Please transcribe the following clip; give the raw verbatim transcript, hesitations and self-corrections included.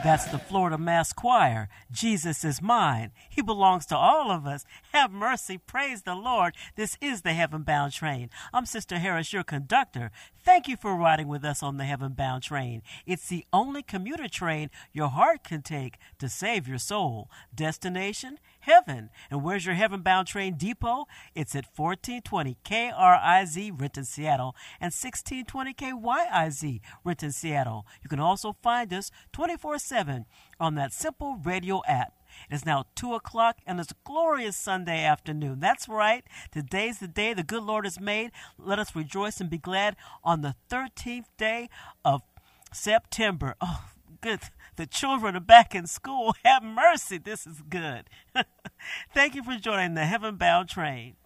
That's the Florida Mass Choir. Jesus is mine. He belongs to all of us. Have mercy. Praise the Lord. This is the Heaven Bound Train. I'm Sister Harris, your conductor. Thank you for riding with us on the Heaven Bound Train. It's the only commuter train your heart can take to save your soul. Destination? Heaven. And where's your Heaven Bound Train depot? It's at fourteen twenty K R I Z, Renton, Seattle, and sixteen twenty K Y I Z, Renton, Seattle. You can also find us twenty-four seven on that simple radio app. It is now two o'clock, and it's a glorious Sunday afternoon. That's right. Today's the day the good Lord has made. Let us rejoice and be glad on the thirteenth day of September. Oh, good. The children are back in school. Have mercy. This is good. Thank you for joining the Heaven Bound Train.